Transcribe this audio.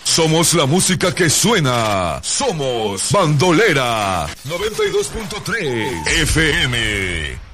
Somos la música que suena. Somos Bandolera 92.3 FM.